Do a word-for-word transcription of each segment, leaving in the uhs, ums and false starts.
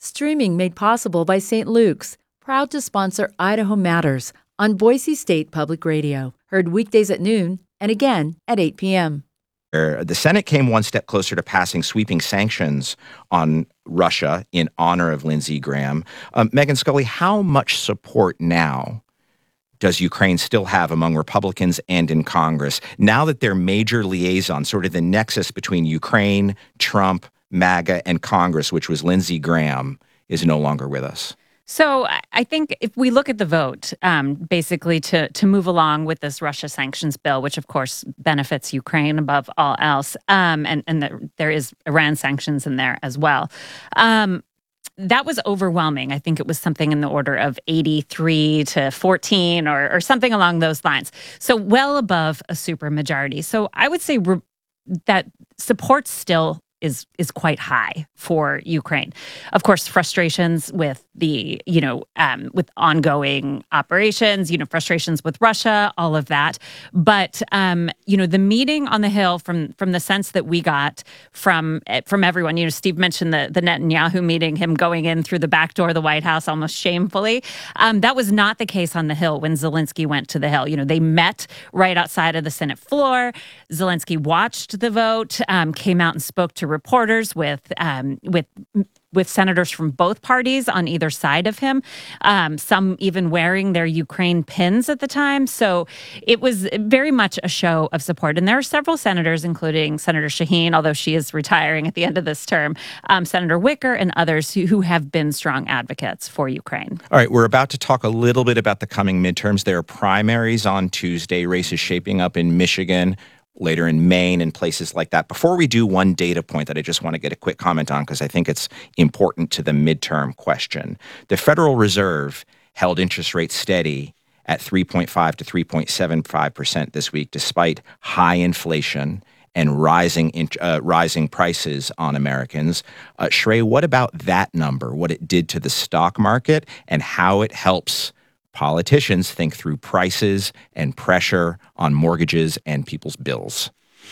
Streaming made possible by Saint Luke's, proud to sponsor Idaho Matters on Boise State Public Radio. Heard weekdays at noon and again at eight p.m. The Senate came one step closer to passing sweeping sanctions on Russia in honor of Lindsey Graham. Um, Megan Scully, how much support now does Ukraine still have among Republicans and in Congress now that their major liaison, sort of the nexus between Ukraine, Trump, MAGA, and Congress, which was Lindsey Graham, is no longer with us? So I think if we look at the vote, um, basically to to move along with this Russia sanctions bill, which of course benefits Ukraine above all else, um, and, and the, there is Iran sanctions in there as well, um, that was overwhelming. I think it was something in the order of eighty-three to fourteen or, or something along those lines. So well above a supermajority. So I would say re- that support still is is quite high for Ukraine. Of course, frustrations with the, you know, um, with ongoing operations, you know, frustrations with Russia, all of that. But, um, you know, the meeting on the Hill, from from the sense that we got from from everyone, you know, Steve mentioned the, the Netanyahu meeting, him going in through the back door of the White House almost shamefully. Um, that was not the case on the Hill when Zelensky went to the Hill. You know, they met right outside of the Senate floor. Zelensky watched the vote, um, came out and spoke to reporters with um, with with senators from both parties on either side of him, um, some even wearing their Ukraine pins at the time. So it was very much a show of support. And there are several senators, including Senator Shaheen, although she is retiring at the end of this term, um, Senator Wicker, and others who, who have been strong advocates for Ukraine. All right, we're about to talk a little bit about the coming midterms. There are primaries on Tuesday, races shaping up in Michigan, later in Maine and places like that. Before we do, one data point that I just want to get a quick comment on because I think it's important to the midterm question. The Federal Reserve held interest rates steady at three point five to three point seven five percent this week, despite high inflation and rising uh, rising prices on Americans. Uh, Shrey, what about that number, what it did to the stock market and how it helps politicians think through prices and pressure on mortgages and people's bills?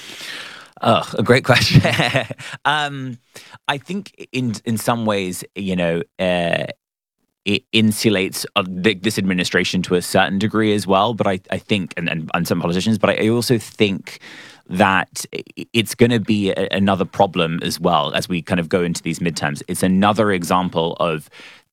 Oh, a great question. um, I think in in some ways, you know, uh, it insulates uh, this administration to a certain degree as well. But I, I think, and, and, and some politicians, but I also think that it's going to be a, another problem as well as we kind of go into these midterms. It's another example of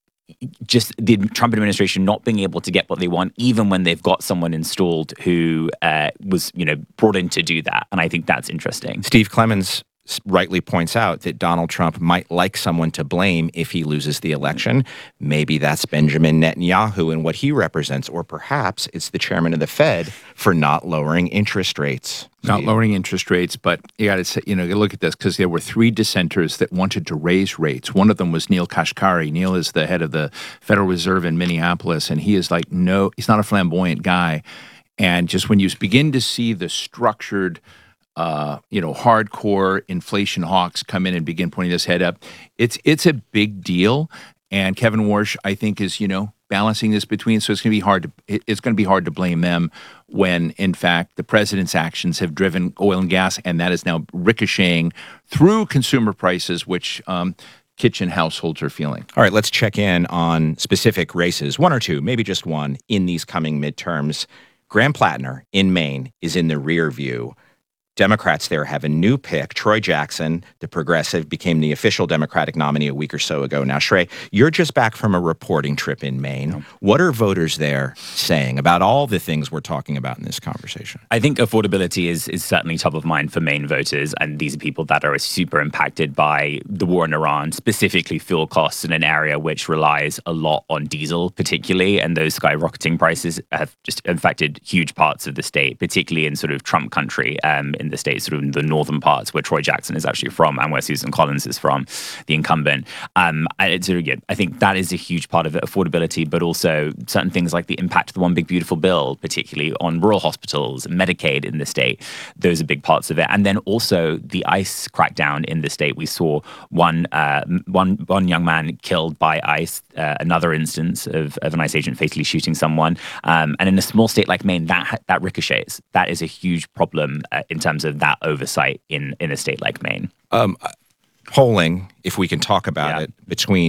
just the Trump administration not being able to get what they want, even when they've got someone installed who uh, was, you know, brought in to do that. And I think that's interesting. Steve Clemons rightly points out that Donald Trump might like someone to blame if he loses the election. Maybe that's Benjamin Netanyahu and what he represents, or perhaps it's the chairman of the Fed for not lowering interest rates. Not Steve. lowering interest rates, but you got to say, you know, you look at this because there were three dissenters that wanted to raise rates. One of them was Neil Kashkari. Neil is the head of the Federal Reserve in Minneapolis, and he is like, no, he's not a flamboyant guy. And just when you begin to see the structured, uh, you know, hardcore inflation hawks come in and begin pointing this head up, it's it's a big deal. And Kevin Warsh, I think, is, you know, balancing this between. So it's going to be hard to it's going to be hard to blame them when, in fact, the president's actions have driven oil and gas, and that is now ricocheting through consumer prices, which um, kitchen households are feeling. All right, let's check in on specific races, one or two, maybe just one, in these coming midterms. Graham Plattner in Maine is in the rear view. Democrats there have a new pick. Troy Jackson, the progressive, became the official Democratic nominee a week or so ago. Now, Shrey, you're just back from a reporting trip in Maine. Yep. What are voters there saying about all the things we're talking about in this conversation? I think affordability is is certainly top of mind for Maine voters, and these are people that are super impacted by the war in Iran, specifically fuel costs in an area which relies a lot on diesel, particularly, and those skyrocketing prices have just affected huge parts of the state, particularly in sort of Trump country, um, in the state, sort of in the northern parts where Troy Jackson is actually from and where Susan Collins is from, the incumbent. Um, it's really good. I think that is a huge part of it, affordability, but also certain things like the impact of the One Big Beautiful Bill, particularly on rural hospitals, Medicaid in the state. Those are big parts of it. And then also the ICE crackdown in the state. We saw one uh, one one young man killed by ICE, uh, another instance of, of an ICE agent fatally shooting someone. Um, and in a small state like Maine, that that ricochets. That is a huge problem uh, in terms of that oversight in, in a state like Maine. Um, polling, if we can talk about yeah. it, between